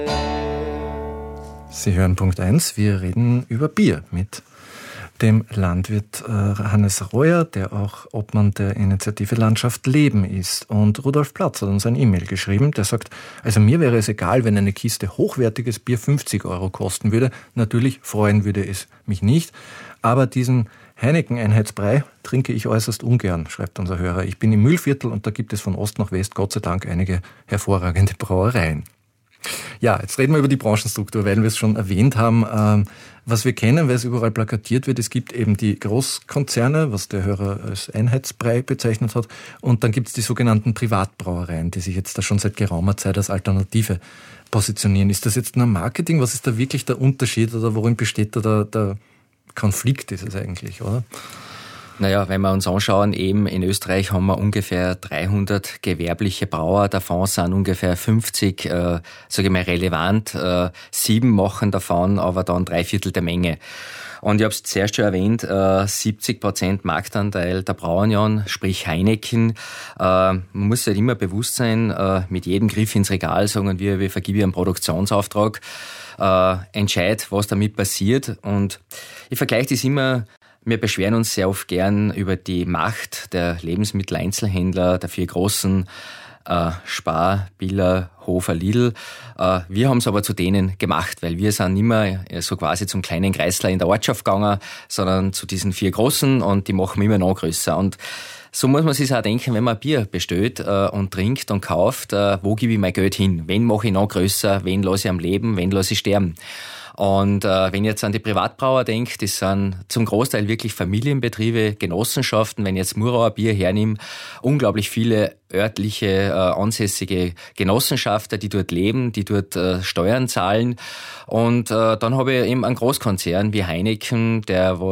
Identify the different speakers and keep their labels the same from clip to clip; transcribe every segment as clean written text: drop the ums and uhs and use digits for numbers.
Speaker 1: Sie hören Punkt 1. Wir reden über Bier mit dem Landwirt Hannes Royer, der auch Obmann der Initiative Landschaft Leben ist. Und Rudolf Platz hat uns ein E-Mail geschrieben, der sagt, also mir wäre es egal, wenn eine Kiste hochwertiges Bier 50 € kosten würde. Natürlich freuen würde es mich nicht, aber diesen Heineken-Einheitsbrei trinke ich äußerst ungern, schreibt unser Hörer. Ich bin im Mühlviertel und da gibt es von Ost nach West Gott sei Dank einige hervorragende Brauereien. Ja, jetzt reden wir über die Branchenstruktur, weil wir es schon erwähnt haben. Was wir kennen, weil es überall plakatiert wird, es gibt eben die Großkonzerne, was der Hörer als Einheitsbrei bezeichnet hat, und dann gibt es die sogenannten Privatbrauereien, die sich jetzt da schon seit geraumer Zeit als Alternative positionieren. Ist das jetzt nur Marketing? Was ist da wirklich der Unterschied oder worin besteht da der Konflikt ist es eigentlich, oder?
Speaker 2: Naja, wenn wir uns anschauen, eben in Österreich haben wir ungefähr 300 gewerbliche Brauer, davon sind ungefähr 50, sage ich mal, relevant. 7 machen davon aber dann 3/4 der Menge. Und ich habe es zuerst schon erwähnt, 70% Marktanteil der Brauunion, sprich Heineken. Man muss sich halt immer bewusst sein, mit jedem Griff ins Regal sagen wir vergeben einen Produktionsauftrag, entscheid, was damit passiert. Und ich vergleiche das immer. Wir beschweren uns sehr oft gern über die Macht der Lebensmitteleinzelhändler, der 4 großen Spar, Billa, Hofer, Lidl. Wir haben es aber zu denen gemacht, weil wir sind nicht mehr so quasi zum kleinen Kreisler in der Ortschaft gegangen, sondern zu diesen 4 großen und die machen wir immer noch größer. Und so muss man sich auch denken, wenn man Bier bestellt und trinkt und kauft, wo gebe ich mein Geld hin? Wen mache ich noch größer? Wen lasse ich am Leben? Wen lasse ich sterben? Und wenn ich jetzt an die Privatbrauer denke, das sind zum Großteil wirklich Familienbetriebe, Genossenschaften. Wenn ich jetzt Murauer Bier hernehme, unglaublich viele örtliche, ansässige Genossenschaften, die dort leben, die dort Steuern zahlen. Und dann habe ich eben einen Großkonzern wie Heineken,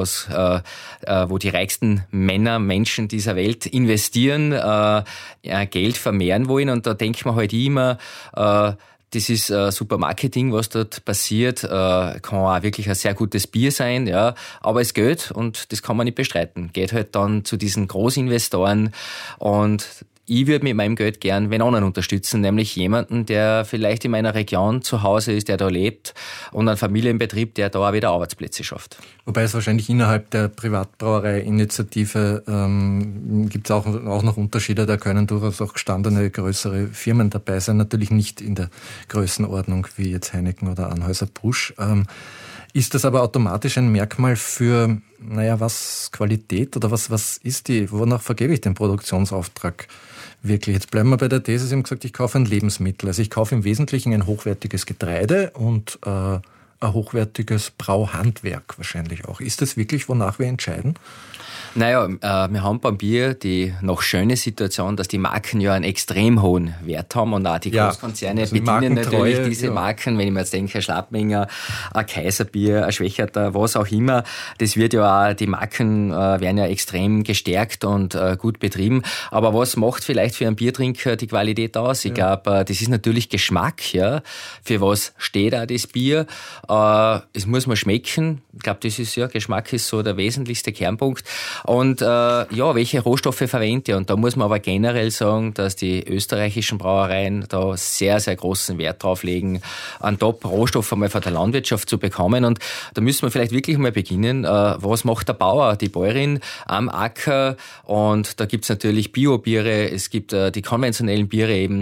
Speaker 2: wo die reichsten Menschen dieser Welt investieren, Geld vermehren wollen. Und da denkt man halt immer, das ist super Marketing, was dort passiert. Kann auch wirklich ein sehr gutes Bier sein, ja. Aber es geht, und das kann man nicht bestreiten, geht halt dann zu diesen Großinvestoren. Und ich würde mit meinem Geld gern wen anderen unterstützen, nämlich jemanden, der vielleicht in meiner Region zu Hause ist, der da lebt, und einen Familienbetrieb, der da auch wieder Arbeitsplätze schafft.
Speaker 1: Wobei es wahrscheinlich innerhalb der Privatbrauerei-Initiative gibt es auch noch Unterschiede, da können durchaus auch gestandene größere Firmen dabei sein, natürlich nicht in der Größenordnung wie jetzt Heineken oder Anheuser-Busch. Ist das aber automatisch ein Merkmal für, was Qualität oder was ist wonach vergebe ich den Produktionsauftrag wirklich? Jetzt bleiben wir bei der These, Sie haben gesagt, ich kaufe ein Lebensmittel. Also ich kaufe im Wesentlichen ein hochwertiges Getreide und ein hochwertiges Brauhandwerk wahrscheinlich auch. Ist das wirklich, wonach wir entscheiden?
Speaker 2: Naja, wir haben beim Bier die noch schöne Situation, dass die Marken ja einen extrem hohen Wert haben, und auch die Großkonzerne bedienen natürlich diese Marken. Wenn ich mir jetzt denke, ein Schlappminger, ein Kaiserbier, ein Schwächerter, was auch immer, das wird ja auch, die Marken werden ja extrem gestärkt und gut betrieben. Aber was macht vielleicht für einen Biertrinker die Qualität aus? Ich glaube, das ist natürlich Geschmack, ja. Für was steht auch das Bier? Es muss man schmecken. Ich glaube, Geschmack ist so der wesentlichste Kernpunkt. Und welche Rohstoffe verwende ich? Und da muss man aber generell sagen, dass die österreichischen Brauereien da sehr, sehr großen Wert drauf legen, einen Top-Rohstoff einmal von der Landwirtschaft zu bekommen. Und da müssen wir vielleicht wirklich mal beginnen, was macht der Bauer, die Bäuerin am Acker? Und da gibt's natürlich Bio-Biere, es gibt die konventionellen Biere eben.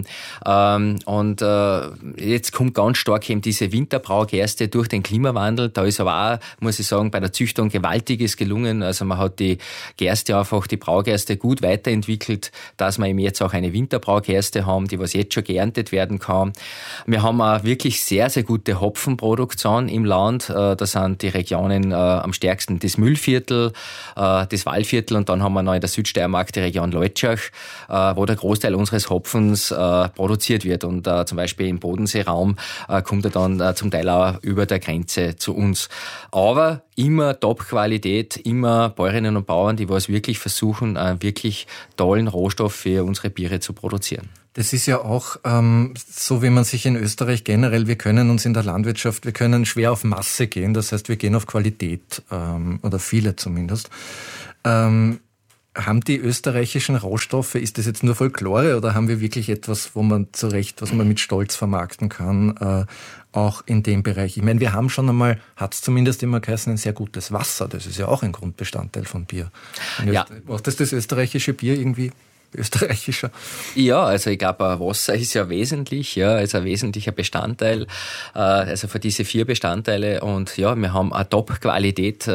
Speaker 2: Jetzt kommt ganz stark eben diese Winterbraugerste durch den Klimawandel. Da ist aber auch, muss ich sagen, bei der Züchtung Gewaltiges gelungen. Also man hat die Gerste einfach, die Braugerste gut weiterentwickelt, dass wir eben jetzt auch eine Winterbraugerste haben, die was jetzt schon geerntet werden kann. Wir haben auch wirklich sehr, sehr gute Hopfenproduktion im Land. Da sind die Regionen am stärksten das Mühlviertel, das Wallviertel, und dann haben wir noch in der Südsteiermark die Region Leutschach, wo der Großteil unseres Hopfens produziert wird. Und zum Beispiel im Bodenseeraum kommt er dann zum Teil auch über der Grenze zu uns. Aber immer Top-Qualität, immer Bäuerinnen und Bauern, die was wirklich versuchen, einen wirklich tollen Rohstoff für unsere Biere zu produzieren.
Speaker 1: Das ist ja auch so, wie man sich in Österreich generell, wir können uns in der Landwirtschaft, wir können schwer auf Masse gehen, das heißt, wir gehen auf Qualität, oder viele zumindest. Haben die österreichischen Rohstoffe, ist das jetzt nur Folklore oder haben wir wirklich etwas, was man mit Stolz vermarkten kann, auch in dem Bereich? Ich meine, wir haben schon einmal, hat es zumindest immer geheißen, ein sehr gutes Wasser. Das ist ja auch ein Grundbestandteil von Bier.
Speaker 2: Ja.
Speaker 1: Macht das österreichische Bier irgendwie österreichischer?
Speaker 2: Ja, also ich glaube, Wasser ist ja wesentlich, ja, ist ein wesentlicher Bestandteil, also für diese 4 Bestandteile und ja, wir haben eine Top-Qualität.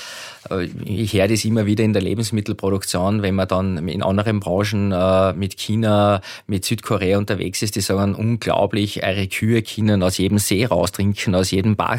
Speaker 2: Ich höre das immer wieder in der Lebensmittelproduktion, wenn man dann in anderen Branchen mit China, mit Südkorea unterwegs ist, die sagen, unglaublich, eure Kühe können aus jedem See raustrinken, aus jedem Bach.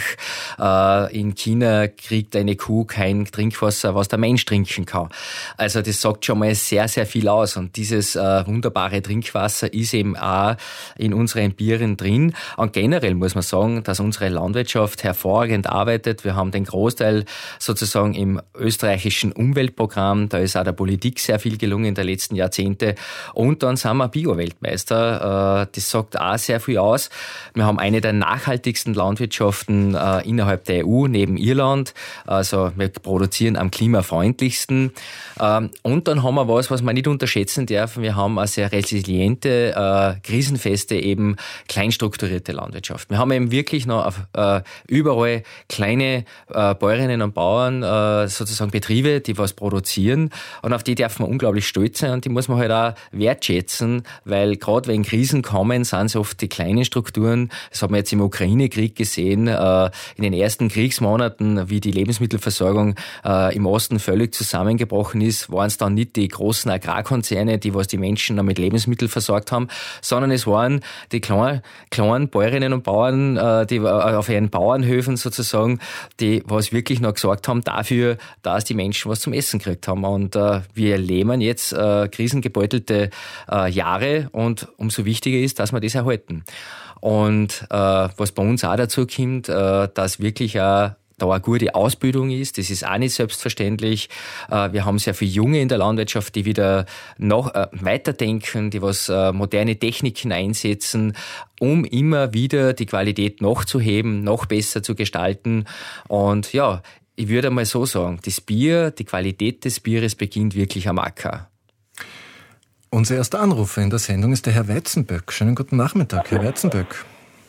Speaker 2: In China kriegt eine Kuh kein Trinkwasser, was der Mensch trinken kann. Also das sagt schon mal sehr, sehr viel aus und dieses wunderbare Trinkwasser ist eben auch in unseren Bieren drin. Und generell muss man sagen, dass unsere Landwirtschaft hervorragend arbeitet. Wir haben den Großteil sozusagen im österreichischen Umweltprogramm. Da ist auch der Politik sehr viel gelungen in den letzten Jahrzehnten. Und dann sind wir Bio-Weltmeister. Das sagt auch sehr viel aus. Wir haben eine der nachhaltigsten Landwirtschaften innerhalb der EU, neben Irland. Also wir produzieren am klimafreundlichsten. Und dann haben wir was man nicht unterschätzen darf. Wir haben eine sehr resiliente, krisenfeste, eben kleinstrukturierte Landwirtschaft. Wir haben eben wirklich noch überall kleine Bäuerinnen und Bauern, sozusagen Betriebe, die was produzieren und auf die darf man unglaublich stolz sein und die muss man halt auch wertschätzen, weil gerade wenn Krisen kommen, sind es oft die kleinen Strukturen. Das hat man jetzt im Ukraine-Krieg gesehen, in den ersten Kriegsmonaten, wie die Lebensmittelversorgung im Osten völlig zusammengebrochen ist, waren es dann nicht die großen Agrarkonzerne, die was die Menschen mit Lebensmitteln versorgt haben, sondern es waren die kleinen Bäuerinnen und Bauern, die auf ihren Bauernhöfen sozusagen, die was wirklich noch gesorgt haben dafür, dass die Menschen was zum Essen gekriegt haben. Und wir erleben jetzt krisengebeutelte Jahre und umso wichtiger ist, dass wir das erhalten. Und was bei uns auch dazu kommt, dass wirklich da eine gute Ausbildung ist, das ist auch nicht selbstverständlich. Wir haben sehr viele Junge in der Landwirtschaft, die wieder noch weiterdenken, die was moderne Techniken einsetzen, um immer wieder die Qualität noch zu heben, noch besser zu gestalten. Und ja, ich würde mal so sagen, das Bier, die Qualität des Bieres beginnt wirklich am Acker.
Speaker 1: Unser erster Anrufer in der Sendung ist der Herr Weizenböck. Schönen guten Nachmittag, Herr Weizenböck.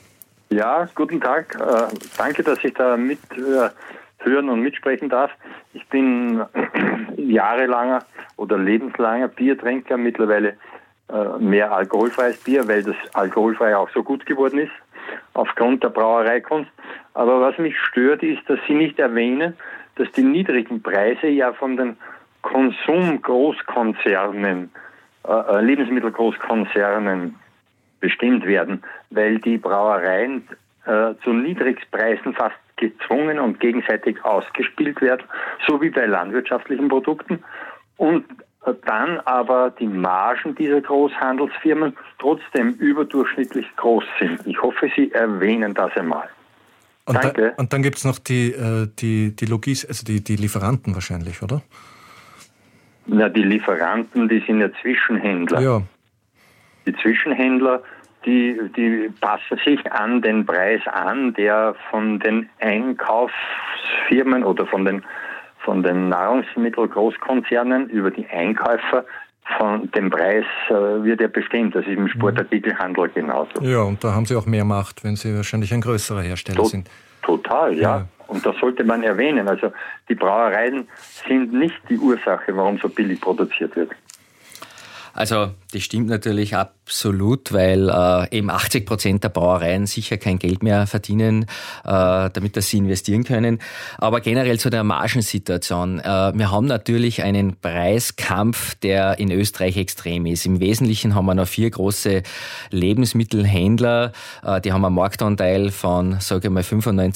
Speaker 3: Ja, guten Tag. Danke, dass ich da mithören und mitsprechen darf. Ich bin jahrelanger oder lebenslanger Biertrinker, mittlerweile mehr alkoholfreies Bier, weil das alkoholfrei auch so gut geworden ist, aufgrund der Brauereikunst. Aber was mich stört, ist, dass Sie nicht erwähnen, dass die niedrigen Preise ja von den Konsumgroßkonzernen, Lebensmittelgroßkonzernen bestimmt werden, weil die Brauereien zu Niedrigpreisen fast gezwungen und gegenseitig ausgespielt werden, so wie bei landwirtschaftlichen Produkten. Und dann aber die Margen dieser Großhandelsfirmen trotzdem überdurchschnittlich groß sind. Ich hoffe, Sie erwähnen das einmal. Danke.
Speaker 1: Und dann gibt es noch die Logis, also die Lieferanten wahrscheinlich, oder?
Speaker 3: Na, die Lieferanten, die sind ja Zwischenhändler. Ja. Die Zwischenhändler, die passen sich an den Preis an, der von den Einkaufsfirmen oder von den Nahrungsmittelgroßkonzernen über die Einkäufer, von dem Preis wird ja bestimmt. Das ist im Sportartikelhandel genauso.
Speaker 1: Ja, und da haben Sie auch mehr Macht, wenn Sie wahrscheinlich ein größerer Hersteller sind.
Speaker 3: Total, ja. Und das sollte man erwähnen. Also die Brauereien sind nicht die Ursache, warum so billig produziert wird.
Speaker 2: Also das stimmt natürlich absolut, weil eben 80% der Brauereien sicher kein Geld mehr verdienen, damit dass sie investieren können. Aber generell zu der Margensituation. Wir haben natürlich einen Preiskampf, der in Österreich extrem ist. Im Wesentlichen haben wir noch 4 große Lebensmittelhändler, die haben einen Marktanteil von, sage ich mal,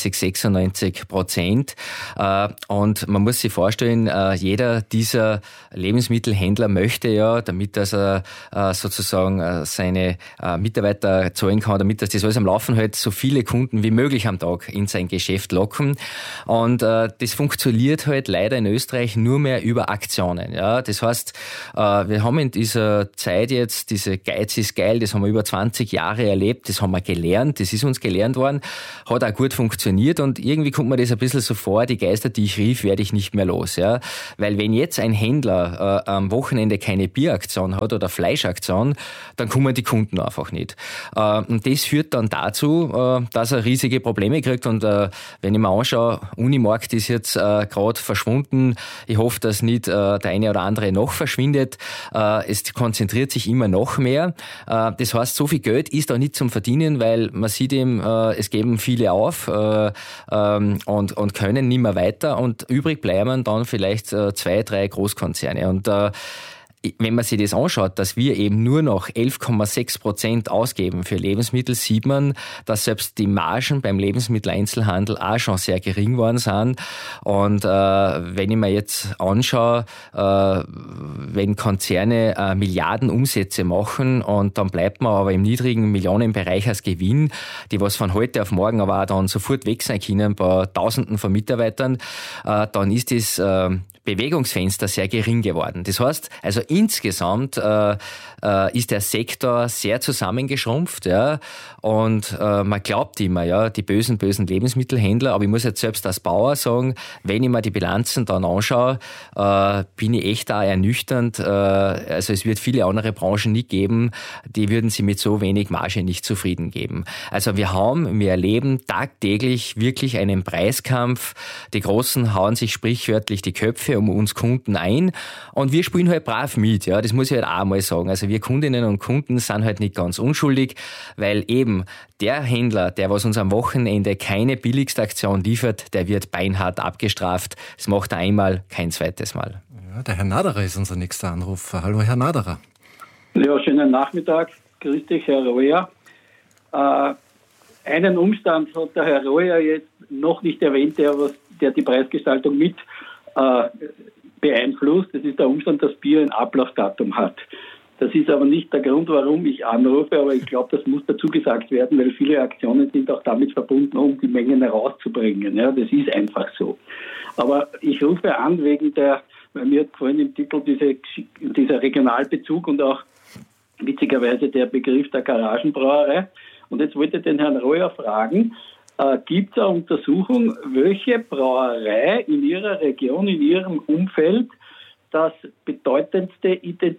Speaker 2: 95-96%. Und man muss sich vorstellen, jeder dieser Lebensmittelhändler möchte ja, damit das dass er sozusagen seine Mitarbeiter zahlen kann, damit das alles am Laufen hält, so viele Kunden wie möglich am Tag in sein Geschäft locken. Und das funktioniert halt leider in Österreich nur mehr über Aktionen. Ja, das heißt, wir haben in dieser Zeit jetzt diese Geiz ist geil, das haben wir über 20 Jahre erlebt, das haben wir gelernt, das ist uns gelernt worden, hat auch gut funktioniert und irgendwie kommt mir das ein bisschen so vor, die Geister, die ich rief, werde ich nicht mehr los. Ja? Weil wenn jetzt ein Händler am Wochenende keine Bieraktion hat oder Fleischaktion, dann kommen die Kunden einfach nicht. Und das führt dann dazu, dass er riesige Probleme kriegt und wenn ich mir anschaue, Unimarkt ist jetzt gerade verschwunden, ich hoffe, dass nicht der eine oder andere noch verschwindet, es konzentriert sich immer noch mehr. Das heißt, so viel Geld ist da nicht zum Verdienen, weil man sieht eben, es geben viele auf und können nicht mehr weiter und übrig bleiben dann vielleicht 2, 3 Großkonzerne. Und wenn man sich das anschaut, dass wir eben nur noch 11,6% ausgeben für Lebensmittel, sieht man, dass selbst die Margen beim Lebensmitteleinzelhandel auch schon sehr gering worden sind. Und wenn ich mir jetzt anschaue, wenn Konzerne Milliarden Umsätze machen und dann bleibt man aber im niedrigen Millionenbereich als Gewinn, die was von heute auf morgen aber auch dann sofort weg sein können bei Tausenden von Mitarbeitern, dann ist das Bewegungsfenster sehr gering geworden. Das heißt, also insgesamt ist der Sektor sehr zusammengeschrumpft, ja, und man glaubt immer, ja, die bösen Lebensmittelhändler, aber ich muss jetzt selbst als Bauer sagen, wenn ich mir die Bilanzen dann anschaue, bin ich echt auch ernüchternd. Also es wird viele andere Branchen nicht geben, die würden sie mit so wenig Marge nicht zufrieden geben. Also wir erleben tagtäglich wirklich einen Preiskampf. Die Großen hauen sich sprichwörtlich die Köpfe um uns Kunden ein und wir spielen halt brav mit, ja, das muss ich halt auch mal sagen. Also wir Kundinnen und Kunden sind halt nicht ganz unschuldig, weil eben der Händler, der was uns am Wochenende keine billigste Aktion liefert, der wird beinhart abgestraft. Das macht er einmal, kein zweites Mal.
Speaker 1: Ja, der Herr Naderer ist unser nächster Anrufer. Hallo, Herr Naderer.
Speaker 4: Ja, schönen Nachmittag. Grüß dich, Herr Royer. Einen Umstand hat der Herr Royer jetzt noch nicht erwähnt, der die Preisgestaltung mit beeinflusst. Das ist der Umstand, dass Bier ein Ablaufdatum hat. Das ist aber nicht der Grund, warum ich anrufe, aber ich glaube, das muss dazu gesagt werden, weil viele Aktionen sind auch damit verbunden, um die Mengen herauszubringen. Ja, das ist einfach so. Aber ich rufe an wegen weil mir hat vorhin im Titel dieser Regionalbezug und auch witzigerweise der Begriff der Garagenbrauerei. Und jetzt wollte ich den Herrn Royer fragen, gibt es eine Untersuchung, welche Brauerei in Ihrer Region, in Ihrem Umfeld das bedeutendste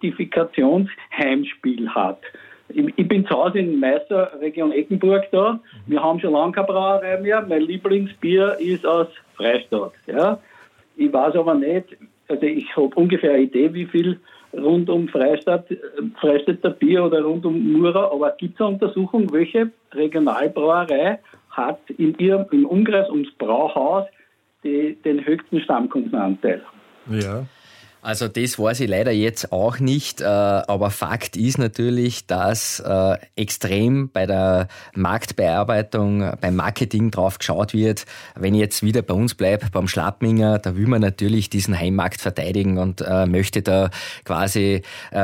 Speaker 4: Identifikationsheimspiel hat? Ich bin zu Hause in Meißer, Region Eckenburg da. Wir haben schon lange keine Brauerei mehr. Mein Lieblingsbier ist aus Freistadt. Ja? Ich weiß aber nicht, also ich habe ungefähr eine Idee, wie viel rund um Freistädter Bier oder rund um Mura, aber gibt es eine Untersuchung, welche Regionalbrauerei hat im Umkreis ums Brauhaus den höchsten Stammkundenanteil?
Speaker 1: Ja.
Speaker 2: Also das weiß ich leider jetzt auch nicht, aber Fakt ist natürlich, dass extrem bei der Marktbearbeitung, beim Marketing drauf geschaut wird. Wenn ich jetzt wieder bei uns bleibe, beim Schlappminger, da will man natürlich diesen Heimmarkt verteidigen und möchte da quasi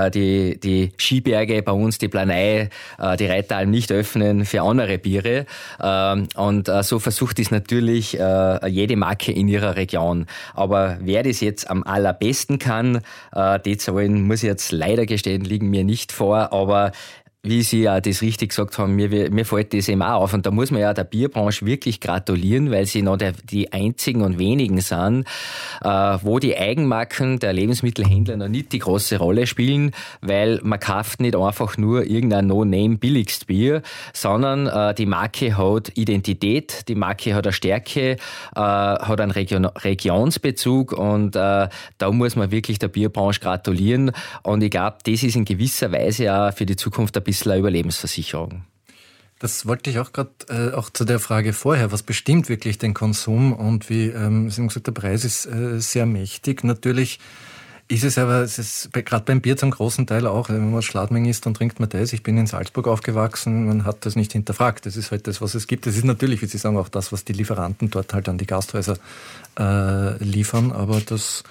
Speaker 2: die Skiberge bei uns, die Planei, die Reitalm nicht öffnen für andere Biere. Und so versucht es natürlich jede Marke in ihrer Region. Aber wer das jetzt am allerbesten kann, die Zahlen, muss ich jetzt leider gestehen, liegen mir nicht vor, aber wie Sie ja das richtig gesagt haben, mir fällt das eben auch auf. Und da muss man ja der Bierbranche wirklich gratulieren, weil sie noch die einzigen und wenigen sind, wo die Eigenmarken der Lebensmittelhändler noch nicht die große Rolle spielen, weil man kauft nicht einfach nur irgendein No-Name-Billigst-Bier, sondern die Marke hat Identität, die Marke hat eine Stärke, hat einen Regionsbezug und da muss man wirklich der Bierbranche gratulieren. Und ich glaube, das ist in gewisser Weise auch für die Zukunft ein bisschen eine Überlebensversicherung.
Speaker 1: Das wollte ich auch gerade auch zu der Frage vorher. Was bestimmt wirklich den Konsum? Und wie Sie haben gesagt, der Preis ist sehr mächtig. Natürlich ist es aber, gerade beim Bier zum großen Teil auch, wenn man Schladming isst, dann trinkt man das. Ich bin in Salzburg aufgewachsen, man hat das nicht hinterfragt. Das ist halt das, was es gibt. Das ist natürlich, wie Sie sagen, auch das, was die Lieferanten dort halt an die Gasthäuser liefern. Aber das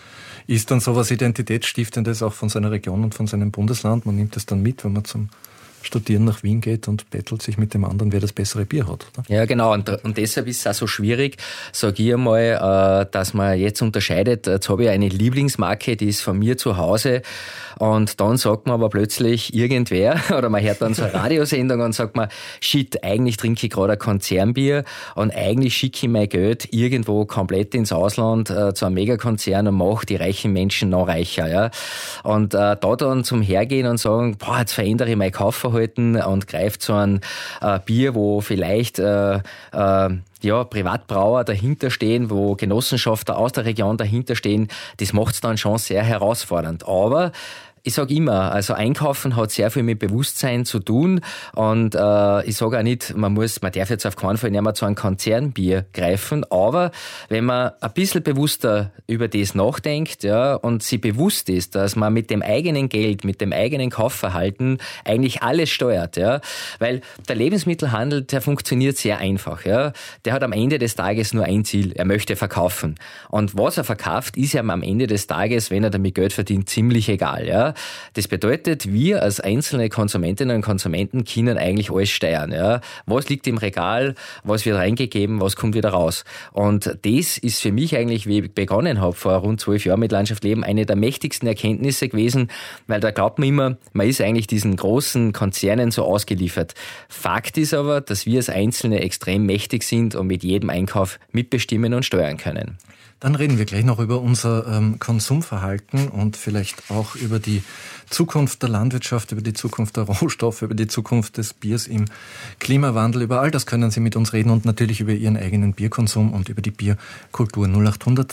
Speaker 1: Ist dann sowas Identitätsstiftendes auch von seiner Region und von seinem Bundesland? Man nimmt es dann mit, wenn man zum Studieren nach Wien geht und bettelt sich mit dem anderen, wer das bessere Bier hat, oder?
Speaker 2: Ja, genau. Und deshalb ist es auch so schwierig, sage ich einmal, dass man jetzt unterscheidet. Jetzt habe ich eine Lieblingsmarke, die ist von mir zu Hause. Und dann sagt man aber plötzlich irgendwer, oder man hört dann so eine Radiosendung und sagt man, shit, eigentlich trinke ich gerade ein Konzernbier und eigentlich schicke ich mein Geld irgendwo komplett ins Ausland zu einem Megakonzern und mache die reichen Menschen noch reicher. Ja. Und da dann zum Hergehen und sagen, boah, jetzt verändere ich mein Kaufverhalten und greift zu einem Bier, wo vielleicht Privatbrauer dahinter stehen, wo Genossenschaften aus der Region dahinter stehen, das macht es dann schon sehr herausfordernd. Aber ich sage immer, also Einkaufen hat sehr viel mit Bewusstsein zu tun und ich sage auch nicht, man darf jetzt auf keinen Fall nicht mehr zu einem Konzernbier greifen, aber wenn man ein bisschen bewusster über das nachdenkt, ja, und sich bewusst ist, dass man mit dem eigenen Geld, mit dem eigenen Kaufverhalten eigentlich alles steuert, ja, weil der Lebensmittelhandel, der funktioniert sehr einfach, ja, der hat am Ende des Tages nur ein Ziel, er möchte verkaufen und was er verkauft, ist ihm am Ende des Tages, wenn er damit Geld verdient, ziemlich egal, ja. Das bedeutet, wir als einzelne Konsumentinnen und Konsumenten können eigentlich alles steuern. Ja. Was liegt im Regal, was wird reingegeben, was kommt wieder raus. Und das ist für mich eigentlich, wie ich begonnen habe, vor rund 12 Jahren mit Landschaft Leben, eine der mächtigsten Erkenntnisse gewesen, weil da glaubt man immer, man ist eigentlich diesen großen Konzernen so ausgeliefert. Fakt ist aber, dass wir als Einzelne extrem mächtig sind und mit jedem Einkauf mitbestimmen und steuern können.
Speaker 1: Dann reden wir gleich noch über unser Konsumverhalten und vielleicht auch über die Zukunft der Landwirtschaft, über die Zukunft der Rohstoffe, über die Zukunft des Biers im Klimawandel. Über all das können Sie mit uns reden und natürlich über Ihren eigenen Bierkonsum und über die Bierkultur. 0800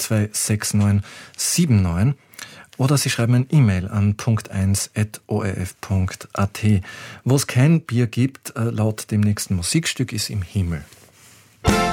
Speaker 1: 226979. Oder Sie schreiben ein E-Mail an punkt1@orf.at. Wo es kein Bier gibt, laut dem nächsten Musikstück, ist im Himmel.